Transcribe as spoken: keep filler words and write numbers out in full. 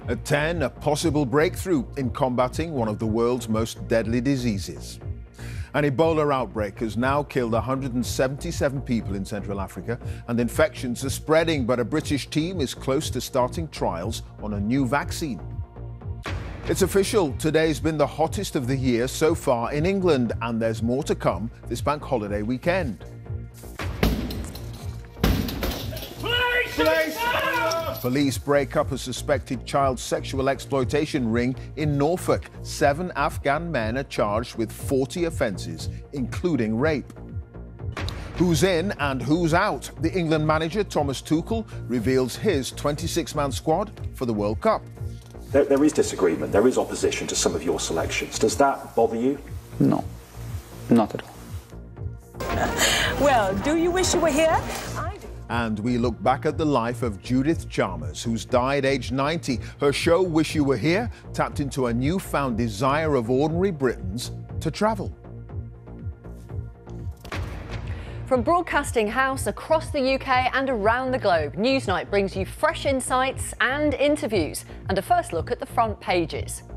At ten, a possible breakthrough in combating one of the world's most deadly diseases. An Ebola outbreak has now killed one hundred seventy-seven people in Central Africa, and infections are spreading, but a British team is close to starting trials on a new vaccine. It's official, today's been the hottest of the year so far in England, and there's more to come this bank holiday weekend. Police! Police! Police break up a suspected child sexual exploitation ring in Norfolk. Seven Afghan men are charged with forty offences, including rape. Who's in and who's out? The England manager, Thomas Tuchel, reveals his twenty-six man squad for the World Cup. There, there is disagreement, there is opposition to some of your selections. Does that bother you? No, not at all. Well, do you wish you were here? I do. And we look back at the life of Judith Chalmers, who's died aged ninety. Her show, Wish You Were Here, tapped into a newfound desire of ordinary Britons to travel. From Broadcasting House across the U K and around the globe, Newsnight brings you fresh insights and interviews, and a first look at the front pages.